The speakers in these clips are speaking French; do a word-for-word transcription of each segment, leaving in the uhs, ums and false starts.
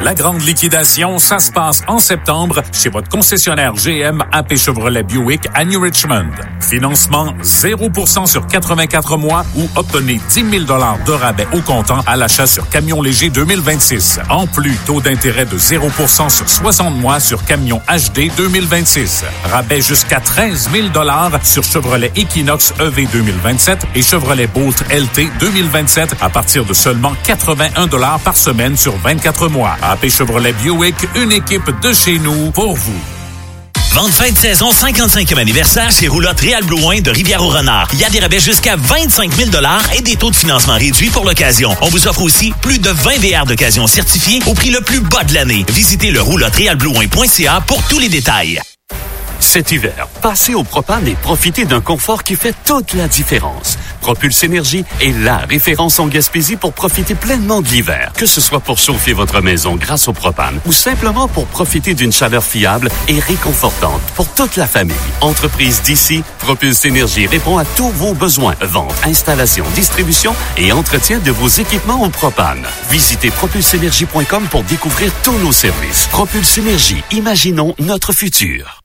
La grande liquidation, ça se passe en septembre chez votre concessionnaire G M A P Chevrolet Buick à New Richmond. Financement zéro pour cent sur quatre-vingt-quatre mois ou obtenez dix mille dollars de rabais au comptant à l'achat sur camion léger deux mille vingt-six. En plus, taux d'intérêt de zéro pour cent sur soixante mois sur camion H D deux mille vingt-six. Rabais jusqu'à treize mille dollars sur Chevrolet Equinox E V deux mille vingt-sept et Chevrolet Bolt L T deux mille vingt-sept à partir de seulement quatre-vingt-un dollars par semaine sur vingt-quatre mois. A P Chevrolet Buick, une équipe de chez nous pour vous. Vente fin de saison cinquante-cinquième anniversaire chez Roulotte Réal Blouin de Rivière-au-Renard. Il y a des rabais jusqu'à vingt-cinq mille dollars et des taux de financement réduits pour l'occasion. On vous offre aussi plus de vingt V R d'occasion certifiés au prix le plus bas de l'année. Visitez le roulotte réal blouin point c a pour tous les détails. Cet hiver, passez au propane et profitez d'un confort qui fait toute la différence. Propulse Énergie est la référence en Gaspésie pour profiter pleinement de l'hiver. Que ce soit pour chauffer votre maison grâce au propane ou simplement pour profiter d'une chaleur fiable et réconfortante pour toute la famille. Entreprise d'ici, Propulse Énergie répond à tous vos besoins. Vente, installation, distribution et entretien de vos équipements au propane. Visitez propulse énergie point com pour découvrir tous nos services. Propulse Énergie, imaginons notre futur.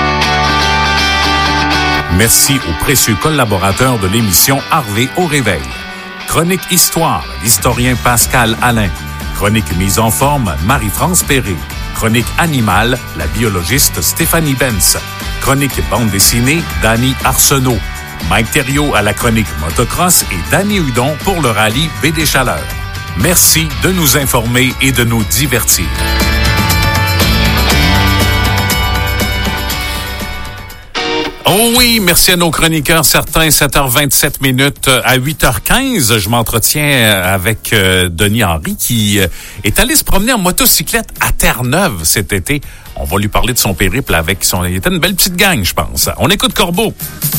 Merci aux précieux collaborateurs de l'émission Harvey au réveil. Chronique Histoire, l'historien Pascal Alain. Chronique Mise en forme, Marie-France Perré. Chronique Animale, la biologiste Stéphanie Benz. Chronique bande dessinée, Danny Arsenault. Mike Thériault à la chronique motocross et Danny Hudon pour le rallye Baie des Chaleurs. Merci de nous informer et de nous divertir. Oh oui, merci à nos chroniqueurs, certains, sept heures vingt-sept minutes à huit heures quinze. Je m'entretiens avec euh, Denis Henry qui euh, est allé se promener en motocyclette à Terre-Neuve cet été. On va lui parler de son périple avec son... Il était une belle petite gang, je pense. On écoute Corbeau.